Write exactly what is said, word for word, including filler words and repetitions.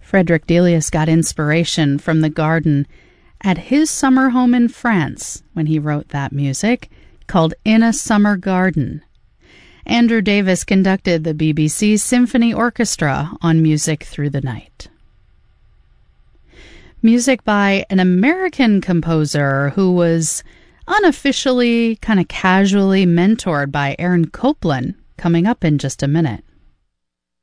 Frederick Delius got inspiration from the garden at his summer home in France when he wrote that music, called In a Summer Garden. Andrew Davis conducted the B B C Symphony Orchestra on Music Through the Night. Music by an American composer who was unofficially, kind of casually mentored by Aaron Copland, coming up in just a minute.